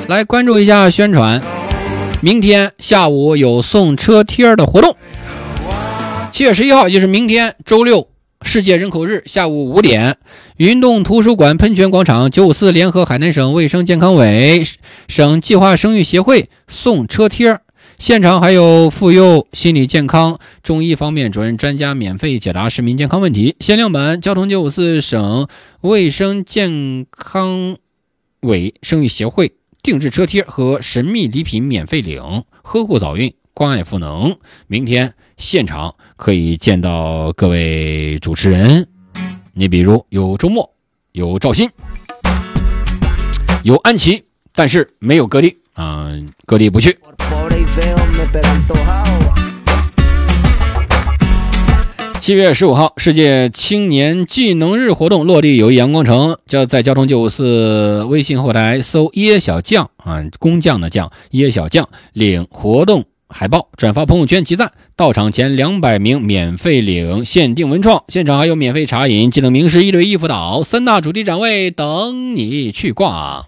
来关注一下宣传。明天下午有送车贴的活动。7月11号就是明天周六，世界人口日，下午5点，云洞图书馆喷泉广场954联合海南省卫生健康委、省计划生育协会送车贴，现场还有妇幼、心理健康、中医方面主任专家免费解答市民健康问题。限量版交通954省卫生健康委生育协会定制车贴和神秘礼品免费领，呵护早孕，关爱赋能。明天现场可以见到各位主持人，你比如有周末，有赵鑫，有安琪，但是没有格力格力不去。7月15号，世界青年技能日活动落地友谊阳光城，在交通954微信后台搜椰小酱工匠的匠，椰小酱，领活动海报，转发朋友圈集赞，到场前200名免费领限定文创，现场还有免费茶饮、技能名师1对1辅导，3大主题展位等你去逛。